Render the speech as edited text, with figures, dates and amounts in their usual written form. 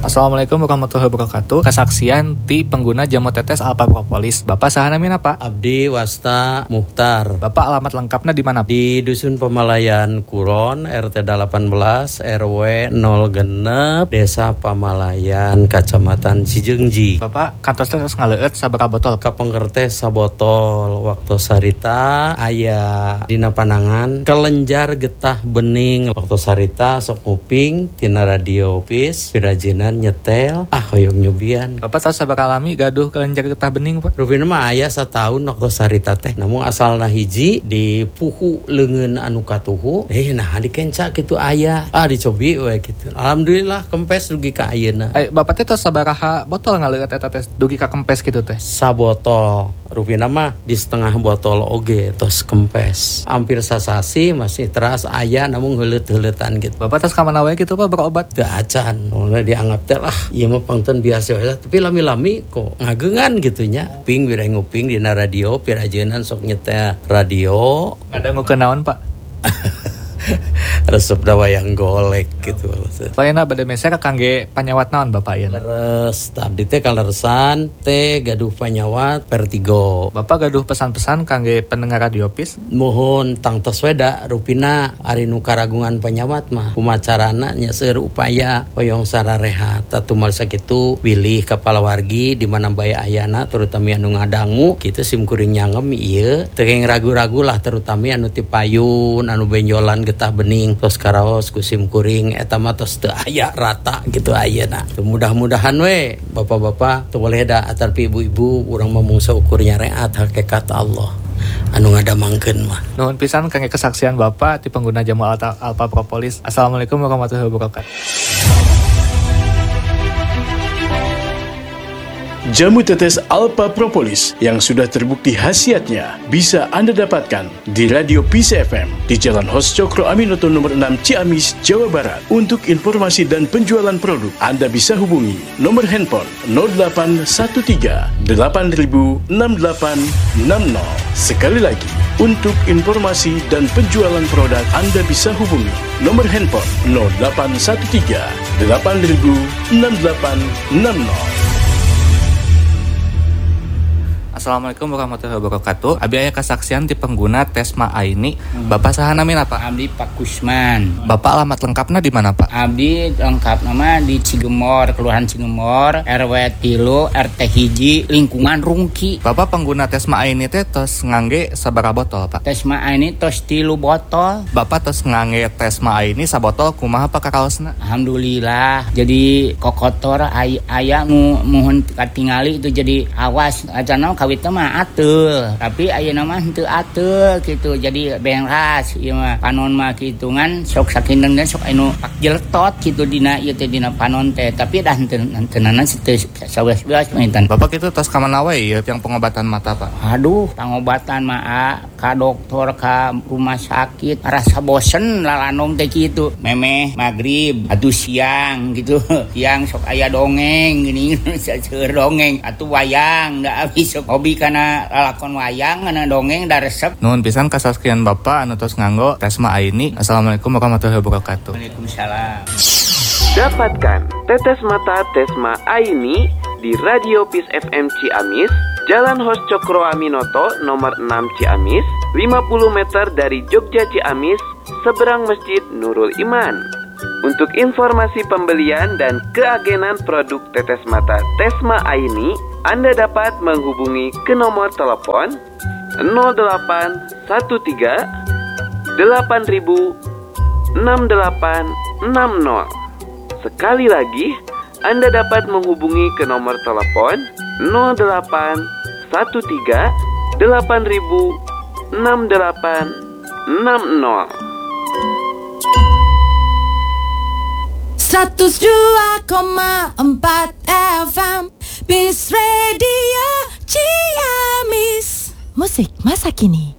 Assalamualaikum warahmatullahi wabarakatuh. Kesaksian ti pengguna jamu tetes Alpha Propolis. Bapak saha namina Pak? Abdi Wasta Mukhtar. Bapak alamat lengkapnya di mana? Di Dusun Pamalayan Kuron, RT 18, RW 0 Desa Pamalayan, Kecamatan Cijeungji. Bapak kantos terus ngaleut sabaraha botol? Kapengker teh sabotol. Waktu sarita aya dina panangan kelenjar getah bening. Waktu sarita sok nguping tina radio pis pirajinan nyetel hoyong nyubian. Bapak tahu sabaraha lami gaduh kelenjar getah bening Pak? Rupina mah aya satahun waktu sarita teh. Namun asalna hiji di puhu leungeun anu katuhu. Nah dikenca kitu aya. Dicobi we kitu. Alhamdulillah kempes dugi ka ayeuna. Bapak teh tos sabaraha botol ngaleut eta teh dugi ka kempes kitu teh? Sabotol. Rupina mah di setengah botol oge tos kempes. Hampir sasasi masih teras aya namun heuleut-heuletan gitu. Bapak tos ka mana wae kitu Pak berobat? Teu acan. Mulai dianggap teh lah ieu mah pangten biasa wae. Tapi lami-lami kok ngageungan gitu nya. Ping bira nguping dina radio pirajeunan sok nyetel radio. Ada ngukeun naon Pak? Resep da wayang golek gitu. Lainna bade meser kangge panyawat naon Bapak ieu? Leres, abdi teh kaleresan teh gaduh panyawat Vertigo. Bapak gaduh pesan-pesan kangge pendengar radio pis? Mohon tangtos weda rupina ari nu karagungan panyawat mah kumacarana nya seueur upaya hoyong sararehat. Tatumal sakitu pilih kepala wargi di mana bae ayana terutama anu ngadangu kitu simkuring nyangem ieu teu ragu-ragu lah terutama anu ti payun anu benjolan getah bening tos karaos ku simkuring eta mah tos teu aya rata gitu ayeuna. Mudah-mudahan we bapak-bapak teu boleh da atarpi ibu-ibu urang mah saukur nyareat hakikat Allah anu ngadamangkeun mah. Nuhun pisan kangge kesaksian Bapak ti pengguna jamu Alpha Propolis. Assalamualaikum warahmatullahi wabarakatuh. Jamu tetes Alpha Propolis yang sudah terbukti khasiatnya bisa Anda dapatkan di Radio Peace FM di Jalan Hos Cokro Aminoto nomor 6 Ciamis, Jawa Barat. Untuk informasi dan penjualan produk, Anda bisa hubungi nomor handphone 0813 8000 6860. Sekali lagi, untuk informasi dan penjualan produk, Anda bisa hubungi nomor handphone 0813 8000 6860. Assalamualaikum warahmatullahi wabarakatuh. Abi aya kesaksian ti pengguna Tesma Aini. Bapak saha namina Pak? Abdi Pak Kusman. Bapak alamat lengkapna di mana Pak? Abdi lengkap nama di Cigemor, Kelurahan Cigemor, RW 3, RT 1, lingkungan Rungki. Bapak pengguna Tesma Aini teh tos ngangge sabaraha botol Pak? Tesma Aini tos 3 botol. Bapak tos ngangge Tesma Aini sabotol kumaha Pak kakaosna? Alhamdulillah. Jadi kokotor aya muhun katingali itu jadi awas acana kawit mah atul, tapi ayeuna mah henteu atul gitu. Jadi beras ieu mah panon mah kitungan sok sakinten sok anu pak jeltot gitu dina ieu teh dina panon teh, tapi dah henteunan teu saweas-weas maintan. Bapak kitu tos ka mana wae ieu yang pengobatan mata Pak? Aduh, pengobatan mah ka dokter ka rumah sakit rasa bosen lalanom teh kitu. Memeh magrib atuh siang gitu. Siang sok aya dongeng gini seueur dongeng atuh wayang da abis sok hobi kana lalakon wayang kana dongeng da resep. Nuhun pisan kasaskian Bapak anu tos nganggo Tesma Aini. Assalamualaikum warahmatullahi wabarakatuh. Waalaikumsalam. Dapatkan tetes mata Tesma Aini di Radio Peace FM Ciamis, Jalan Hos Cokro Aminoto nomor 6 Ciamis, 50 meter dari Jogja Ciamis, seberang Masjid Nurul Iman. Untuk informasi pembelian dan keagenan produk tetes mata Tesma Aini, Anda dapat menghubungi ke nomor telepon 0813 8000 6860. Sekali lagi, Anda dapat menghubungi ke nomor telepon 0813 8000 6860. 102,4 FM Peace Radio Ciamis. Musik masa kini.